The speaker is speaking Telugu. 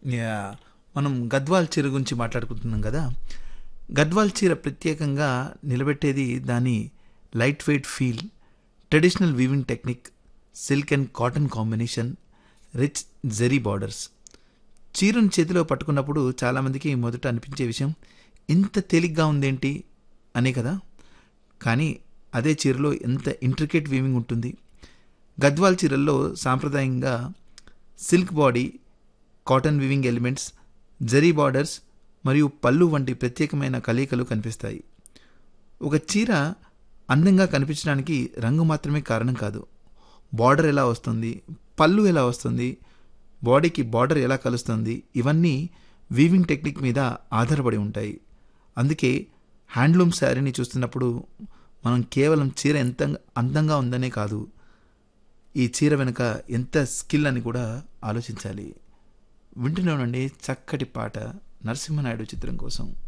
యాహ్! మనం గద్వాల్ చీర గురించి మాట్లాడుకుంటున్నాం గదా! గద్వాల్ చీర ప్రత్యేకంగా నిలబెట్టేది దాని light weight feel, traditional weaving technique, silk and cotton combination, rich zari borders. చీరను చేతిలో పట్టుకున్నప్పుడు చాలామందికి మొదట అనిపించే విషయం ఇంత తేలిగ్గా ఉందేంటి అనే కదా. కానీ అదే చీరలో ఎంత ఇంట్రికేట్ వీవింగ్ ఉంటుంది. గద్వాల్ చీరల్లో సాంప్రదాయంగా silk body, cotton weaving elements, zari borders మరియు పళ్ళు వంటి ప్రత్యేకమైన కలయికలు కనిపిస్తాయి. ఒక చీర అందంగా కనిపించడానికి రంగు మాత్రమే కారణం కాదు. బార్డర్ ఎలా వస్తుంది, పళ్ళు ఎలా వస్తుంది, బాడీకి బార్డర్ ఎలా కలుస్తుంది, ఇవన్నీ వీవింగ్ టెక్నిక్ మీద ఆధారపడి ఉంటాయి. అందుకే హ్యాండ్లూమ్ శారీని చూస్తున్నప్పుడు మనం కేవలం చీర ఎంత అందంగా ఉందనే కాదు, ఈ చీర వెనుక ఎంత స్కిల్ అని కూడా ఆలోచించాలి. వింటూనే ఉండండి చక్కటి పాట నరసింహనాయుడు చిత్రం కోసం.